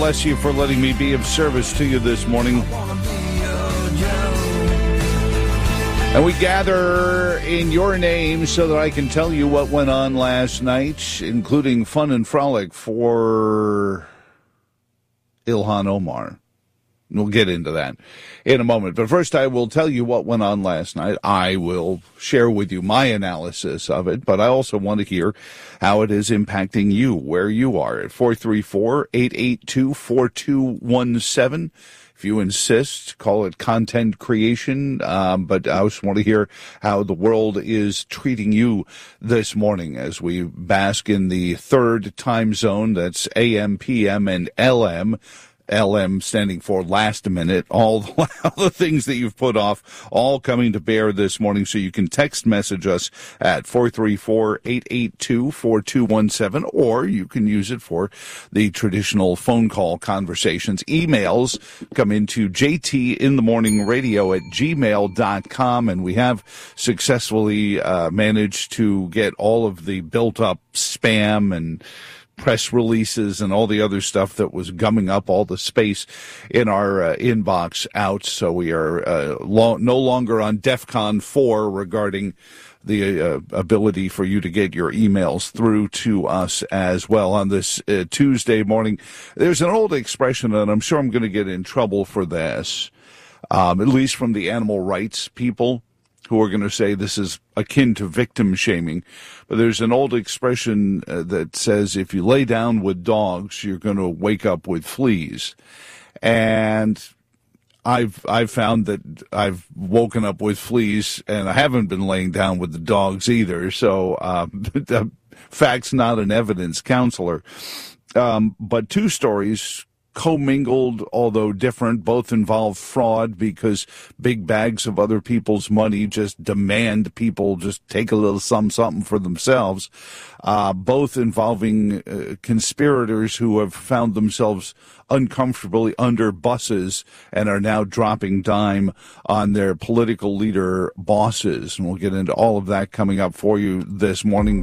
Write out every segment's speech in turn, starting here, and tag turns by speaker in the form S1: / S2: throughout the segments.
S1: bless you for letting me be of service to you this morning. And we gather in your name so that I can tell you what went on last night, including fun and frolic for Ilhan Omar. We'll get into that in a moment. But first, I will tell you what went on last night. I will share with you my analysis of it, but I also want to hear how it is impacting you, where you are at 434-882-4217. If you insist, call it content creation, but I just want to hear how the world is treating you this morning as we bask in the third time zone. That's AM, PM, and LM. LM standing for last minute, all the things that you've put off, all coming to bear this morning. So you can text message us at 434-882-4217, or you can use it for the traditional phone call conversations. Emails come into jtinthemorningradio@gmail.com, and we have successfully managed to get all of the built-up spam and press releases and all the other stuff that was gumming up all the space in our inbox out. So we are no longer on DEFCON 4 regarding the ability for you to get your emails through to us as well on this Tuesday morning. There's an old expression, and I'm sure I'm going to get in trouble for this, at least from the animal rights people, who are going to say this is akin to victim shaming. But there's an old expression that says if you lay down with dogs, you're going to wake up with fleas. And I've found that I've woken up with fleas, and I haven't been laying down with the dogs either. So the fact's not an evidence counselor. But two stories commingled, although different, both involve fraud because big bags of other people's money just demand people just take a little something for themselves, both involving conspirators who have found themselves uncomfortably under buses and are now dropping dime on their political leader bosses. And we'll get into all of that coming up for you this morning.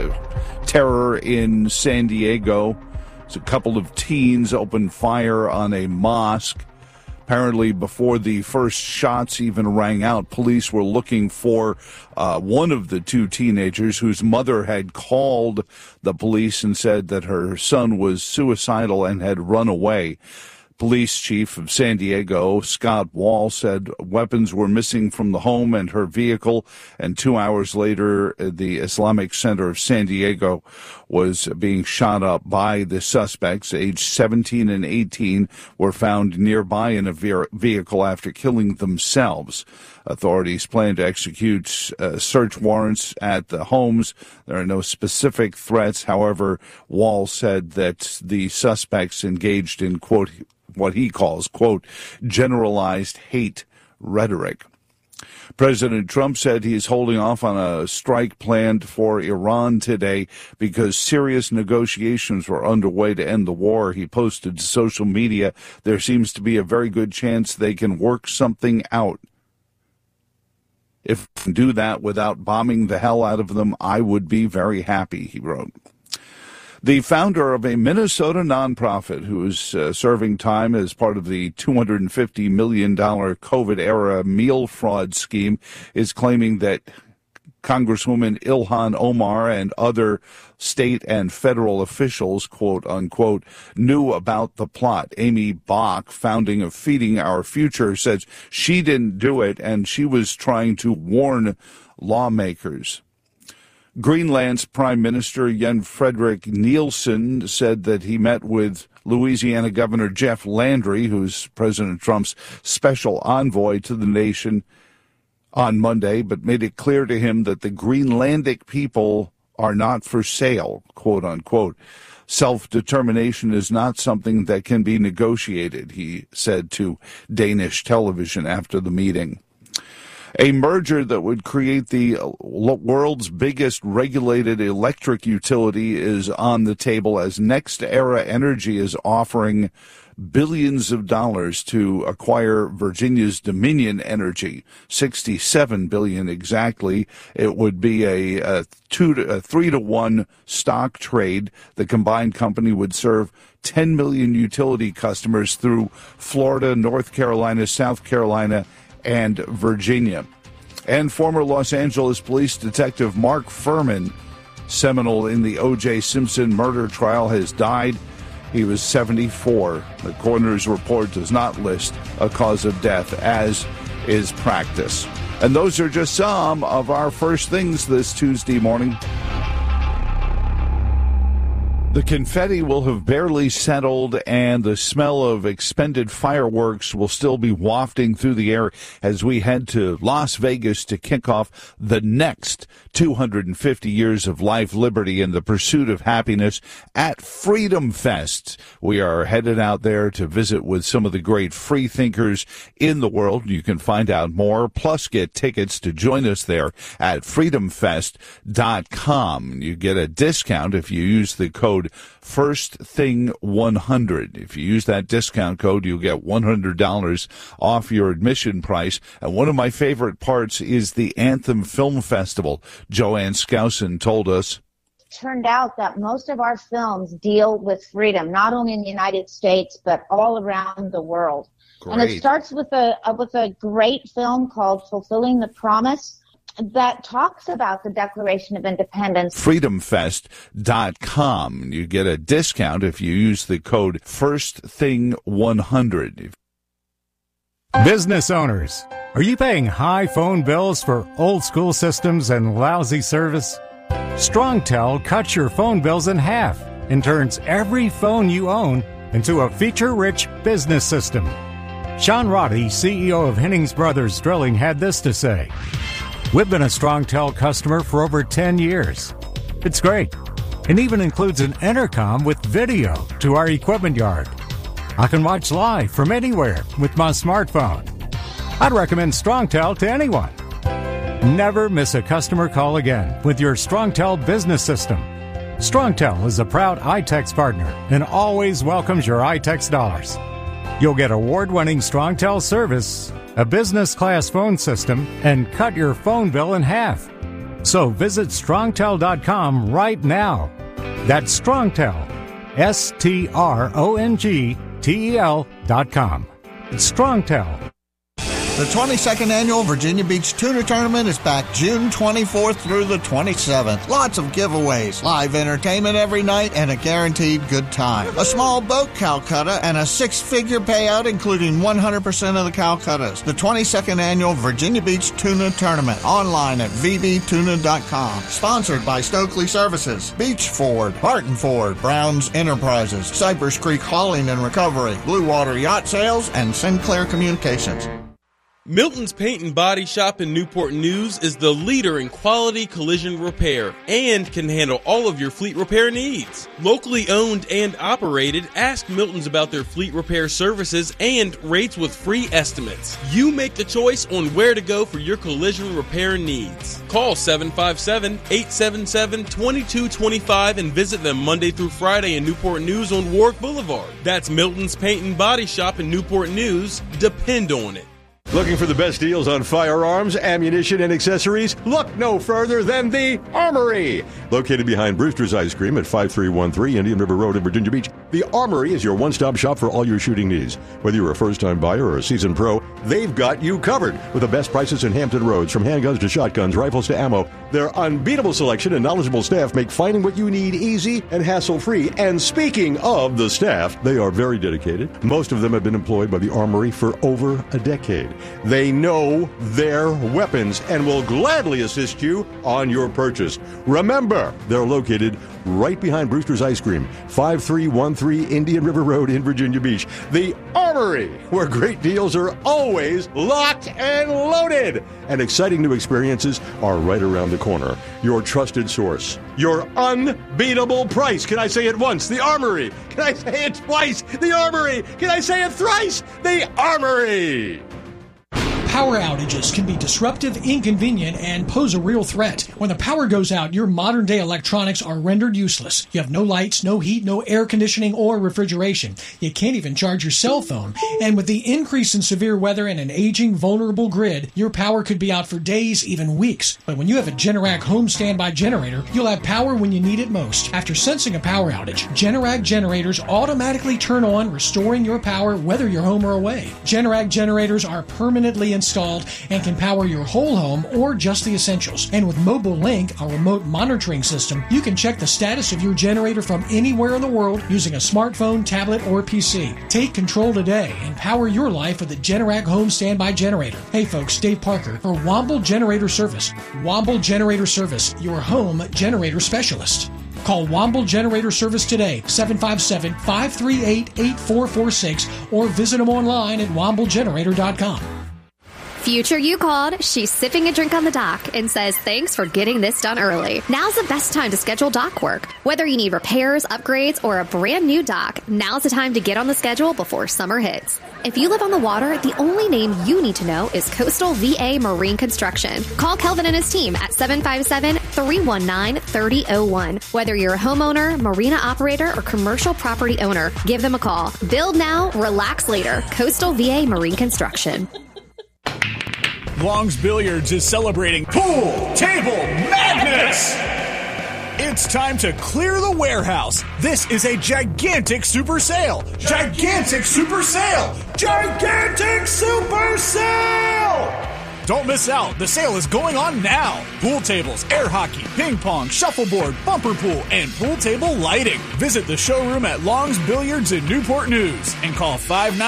S1: Terror in San Diego. A couple of teens opened fire on a mosque. Apparently, before the first shots even rang out, police were looking for one of the two teenagers whose mother had called the police and said that her son was suicidal and had run away. Police chief of San Diego, Scott Wall, said weapons were missing from the home and her vehicle, and 2 hours later, the Islamic Center of San Diego was being shot up by the suspects. Aged 17 and 18 were found nearby in a vehicle after killing themselves. Authorities plan to execute search warrants at the homes. There are no specific threats. However, Wall said that the suspects engaged in, quote, what he calls, quote, generalized hate rhetoric. President Trump said he is holding off on a strike planned for Iran today because serious negotiations were underway to end the war. He posted to social media, there seems to be a very good chance they can work something out. If we can do that without bombing the hell out of them, I would be very happy, he wrote. The founder of a Minnesota nonprofit who is serving time as part of the $250 million COVID-era meal fraud scheme is claiming that Congresswoman Ilhan Omar and other state and federal officials, quote unquote, knew about the plot. Amy Bach, founding of Feeding Our Future, says she didn't do it and she was trying to warn lawmakers. Greenland's Prime Minister Jan Fredrik Nielsen said that he met with Louisiana Governor Jeff Landry, who's President Trump's special envoy to the nation, on Monday, but made it clear to him that the Greenlandic people are not for sale, quote unquote. Self-determination is not something that can be negotiated, he said to Danish television after the meeting. A merger that would create the world's biggest regulated electric utility is on the table, as NextEra Energy is offering billions of dollars to acquire Virginia's Dominion Energy, $67 billion exactly. It would be a 3-to-1 stock trade. The combined company would serve 10 million utility customers through Florida, North Carolina, South Carolina, and Virginia. And former Los Angeles police detective Mark Furman, seminal in the O.J. Simpson murder trial, has died. He was 74. The coroner's report does not list a cause of death, as is practice. And those are just some of our first things this Tuesday morning. The confetti will have barely settled, and the smell of expended fireworks will still be wafting through the air as we head to Las Vegas to kick off the next 250 years of life, liberty, and the pursuit of happiness at Freedom Fest. We are headed out there to visit with some of the great free thinkers in the world. You can find out more, plus get tickets to join us there at freedomfest.com. You get a discount if you use the code FirstThing100. If you use that discount code, you'll get $100 off your admission price. And one of my favorite parts is the Anthem Film Festival. Joanne Skousen told us.
S2: Turned out that most of our films deal with freedom, not only in the United States, but all around the world. Great. And it starts with a great film called Fulfilling the Promise, that talks about the Declaration of Independence.
S1: FreedomFest.com. You get a discount if you use the code FirstThing100.
S3: Business owners, are you paying high phone bills for old school systems and lousy service? StrongTel cuts your phone bills in half and turns every phone you own into a feature-rich business system. Sean Roddy, CEO of Hennings Brothers Drilling, had this to say. We've been a StrongTel customer for over 10 years. It's great. It even includes an intercom with video to our equipment yard. I can watch live from anywhere with my smartphone. I'd recommend StrongTel to anyone. Never miss a customer call again with your StrongTel business system. StrongTel is a proud iTex partner and always welcomes your iTex dollars. You'll get award-winning StrongTel service, a business-class phone system, and cut your phone bill in half. So visit StrongTel.com right now. That's StrongTel, StrongTel.com. It's StrongTel.
S4: The 22nd Annual Virginia Beach Tuna Tournament is back June 24th through the 27th. Lots of giveaways, live entertainment every night, and a guaranteed good time. A small boat Calcutta and a six-figure payout, including 100% of the Calcuttas. The 22nd Annual Virginia Beach Tuna Tournament, online at vbtuna.com. Sponsored by Stokely Services, Beach Ford, Barton Ford, Browns Enterprises, Cypress Creek Hauling and Recovery, Blue Water Yacht Sales, and Sinclair Communications.
S5: Milton's Paint and Body Shop in Newport News is the leader in quality collision repair and can handle all of your fleet repair needs. Locally owned and operated, ask Milton's about their fleet repair services and rates with free estimates. You make the choice on where to go for your collision repair needs. Call 757-877-2225 and visit them Monday through Friday in Newport News on Warwick Boulevard. That's Milton's Paint and Body Shop in Newport News. Depend on it.
S6: Looking for the best deals on firearms, ammunition, and accessories? Look no further than the Armory. Located behind Brewster's Ice Cream at 5313 Indian River Road in Virginia Beach, the Armory is your one-stop shop for all your shooting needs. Whether you're a first-time buyer or a seasoned pro, they've got you covered with the best prices in Hampton Roads, from handguns to shotguns, rifles to ammo. Their unbeatable selection and knowledgeable staff make finding what you need easy and hassle-free. And speaking of the staff, they are very dedicated. Most of them have been employed by the Armory for over a decade. They know their weapons and will gladly assist you on your purchase. Remember, they're located right behind Brewster's Ice Cream, 5313 Indian River Road in Virginia Beach. The Armory, where great deals are always locked and loaded. And exciting new experiences are right around the corner. Your trusted source. Your unbeatable price. Can I say it once? The Armory. Can I say it twice? The Armory. Can I say it thrice? The Armory.
S7: Power outages can be disruptive, inconvenient, and pose a real threat. When the power goes out, your modern-day electronics are rendered useless. You have no lights, no heat, no air conditioning or refrigeration. You can't even charge your cell phone. And with the increase in severe weather and an aging, vulnerable grid, your power could be out for days, even weeks. But when you have a Generac home standby generator, you'll have power when you need it most. After sensing a power outage, Generac generators automatically turn on, restoring your power whether you're home or away. Generac generators are permanently installed and can power your whole home or just the essentials. And with Mobile Link, a remote monitoring system, you can check the status of your generator from anywhere in the world using a smartphone, tablet, or PC. Take control today and power your life with the Generac home standby generator. Hey folks, Dave Parker for Womble Generator Service. Womble Generator Service, your home generator specialist. Call Womble Generator Service today, 757-538-8446, or visit them online at womblegenerator.com.
S8: Future you called. She's sipping a drink on the dock and says thanks for getting this done early. Now's the best time to schedule dock work. Whether you need repairs, upgrades, or a brand new dock, now's the time to get on the schedule before summer hits. If you live on the water, the only name you need to know is Coastal VA Marine Construction. Call Kelvin and his team at 757-319-3001. Whether you're a homeowner, marina operator, or commercial property owner, give them a call. Build now, relax later. Coastal VA Marine Construction.
S9: Long's Billiards is celebrating Pool Table Madness! It's time to clear the warehouse. This is a gigantic super sale. Gigantic super sale! Gigantic super sale! Don't miss out. The sale is going on now. Pool tables, air hockey, ping pong, shuffleboard, bumper pool, and pool table lighting. Visit the showroom at Long's Billiards in Newport News and call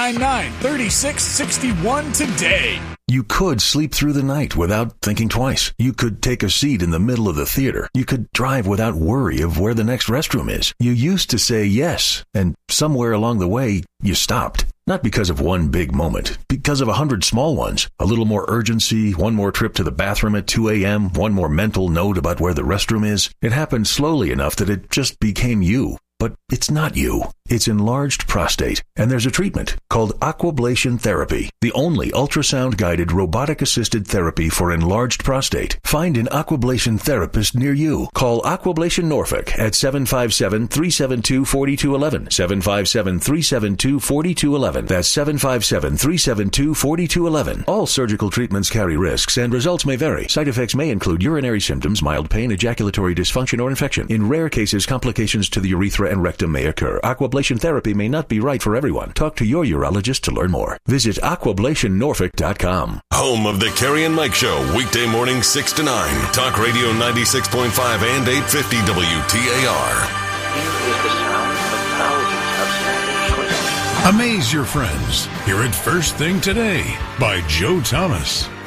S9: 599-3661 today.
S10: You could sleep through the night without thinking twice. You could take a seat in the middle of the theater. You could drive without worry of where the next restroom is. You used to say yes, and somewhere along the way, you stopped. Not because of one big moment, because of 100 small ones. A little more urgency, one more trip to the bathroom at 2 a.m., one more mental note about where the restroom is. It happened slowly enough that it just became you. But it's not you. It's enlarged prostate, and there's a treatment called Aquablation Therapy, the only ultrasound-guided robotic-assisted therapy for enlarged prostate. Find an Aquablation therapist near you. Call Aquablation Norfolk at 757-372-4211, 757-372-4211. That's 757-372-4211. All surgical treatments carry risks, and results may vary. Side effects may include urinary symptoms, mild pain, ejaculatory dysfunction, or infection. In rare cases, complications to the urethra and rectum may occur. Aquablation therapy may not be right for everyone. Talk to your urologist to learn more. Visit aquablationnorfolk.com.
S11: Home of the Carrie and Mike Show, weekday morning 6 to 9. Talk Radio 96.5 and 850 WTAR.
S12: Here is the sound of thousands of Spanish listeners.
S13: Amaze your friends. Hear it first thing today by Joe Thomas.